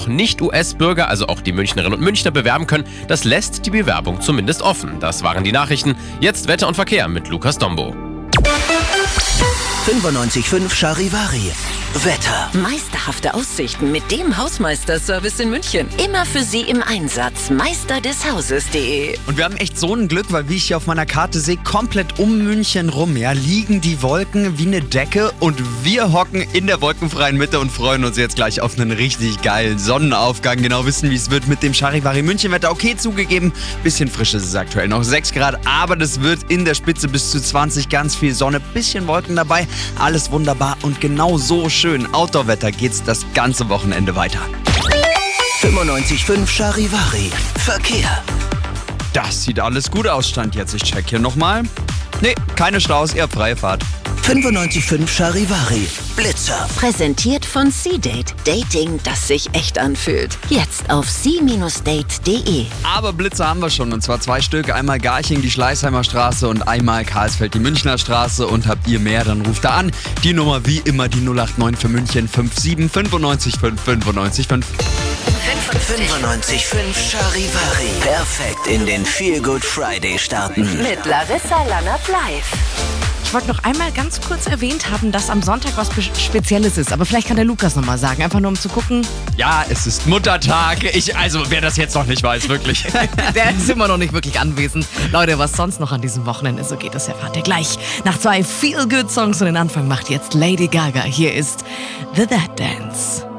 auch Nicht-US-Bürger, also auch die Münchnerinnen und Münchner, bewerben können. Das lässt die Bewerbung zumindest offen. Das waren die Nachrichten. Jetzt Wetter und Verkehr mit Lukas Dombo. 95.5 Charivari. Wetter. Meisterhafte Aussichten mit dem Hausmeisterservice in München. Immer für Sie im Einsatz. Meisterdeshauses.de. Und wir haben echt so ein Glück, weil wie ich hier auf meiner Karte sehe, komplett um München rum, ja, liegen die Wolken wie eine Decke und wir hocken in der wolkenfreien Mitte und freuen uns jetzt gleich auf einen richtig geilen Sonnenaufgang. Genau wissen, wie es wird mit dem Charivari München Wetter. Okay, zugegeben, bisschen frisch ist es aktuell, noch 6 Grad, aber das wird in der Spitze bis zu 20, ganz viel Sonne, bisschen Wolken dabei, alles wunderbar und genau so schön. Outdoor-Wetter geht's das ganze Wochenende weiter. 95.5 Charivari. Verkehr. Das sieht alles gut aus, Stand jetzt. Ich check hier nochmal. Nee, keine Staus, eher freie Fahrt. 95.5 Charivari. Blitzer. Präsentiert von C-Date. Dating, das sich echt anfühlt. Jetzt auf c-date.de. Aber Blitzer haben wir schon, und zwar 2 Stück. Einmal Garching, die Schleißheimer Straße und einmal Karlsfeld, die Münchner Straße. Und habt ihr mehr, dann ruft da an. Die Nummer wie immer die 089 für München 57 95 5 95 5. 95.5 Charivari. Perfekt in den Feel Good Friday starten. Mit Larissa Lannert live. Ich wollte noch einmal ganz kurz erwähnt haben, dass am Sonntag was Spezielles ist. Aber vielleicht kann der Lukas nochmal sagen, einfach nur um zu gucken. Ja, es ist Muttertag. Wer das jetzt noch nicht weiß, wirklich. Der ist immer noch nicht wirklich anwesend. Leute, was sonst noch an diesem Wochenende so geht, das erfahrt ihr gleich. Nach 2 Feel-Good-Songs und den Anfang macht jetzt Lady Gaga. Hier ist The That Dance.